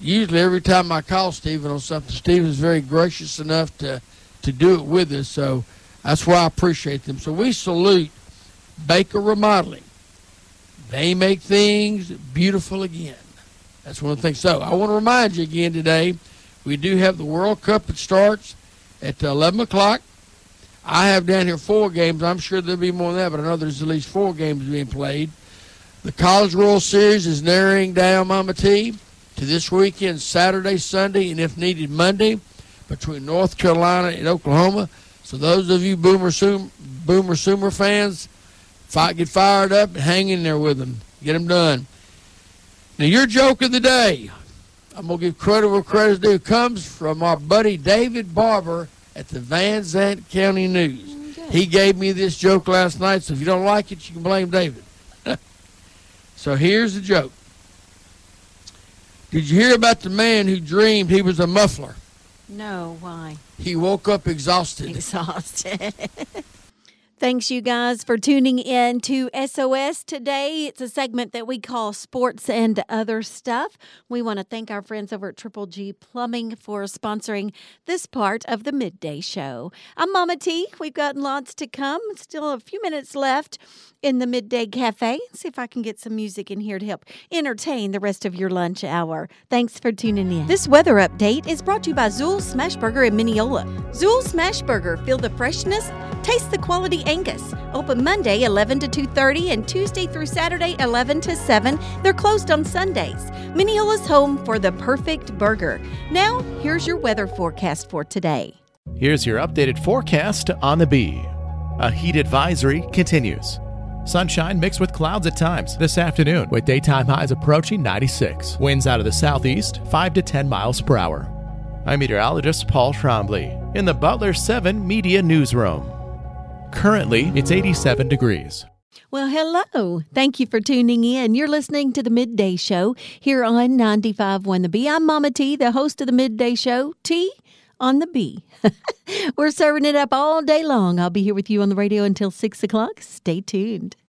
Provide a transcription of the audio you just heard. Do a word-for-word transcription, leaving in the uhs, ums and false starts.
usually every time I call Stephen on something, Stephen's very gracious enough to, to do it with us. So that's why I appreciate them. So we salute Baker Remodeling. They make things beautiful again. That's one of the things. So I want to remind you again today, we do have the World Cup. It starts at eleven o'clock. I have down here four games. I'm sure there'll be more than that, but I know there's at least four games being played. The College World Series is narrowing down, Mama T, to this weekend, Saturday, Sunday, and if needed, Monday, between North Carolina and Oklahoma. So those of you Boomer Sooner, Boomer Sooner fans, fight, get fired up and hang in there with them. Get them done. Now, your joke of the day, I'm going to give credit where credit's due, comes from our buddy David Barber at the Van Zandt County News. Okay. He gave me this joke last night, so if you don't like it, you can blame David. So here's the joke. Did you hear about the man who dreamed he was a muffler? No, why? He woke up exhausted. Exhausted. Thanks, you guys, for tuning in to S O S today. It's a segment that we call Sports and Other Stuff. We want to thank our friends over at Triple G Plumbing for sponsoring this part of the Midday Show. I'm Mama T. We've got lots to come. Still a few minutes left in the Midday Cafe. See if I can get some music in here to help entertain the rest of your lunch hour. Thanks for tuning in. This weather update is brought to you by Zool Smashburger in Mineola. Zool Smashburger, feel the freshness, taste the quality Angus. Open Monday eleven to two thirty and Tuesday through Saturday eleven to seven. They're closed on Sundays. Mineola's home for the perfect burger. Now, here's your weather forecast for today. Here's your updated forecast on the Bee. A heat advisory continues. Sunshine mixed with clouds at times this afternoon, with daytime highs approaching ninety-six. Winds out of the southeast, five to ten miles per hour. I'm meteorologist Paul Trombley in the Butler seven Media Newsroom. Currently, it's eighty-seven degrees. Well, hello. Thank you for tuning in. You're listening to the Midday Show here on ninety-five point one The Bee. I'm Mama T, the host of the Midday Show. T on the Bee. We're serving it up all day long. I'll be here with you on the radio until six o'clock. Stay tuned.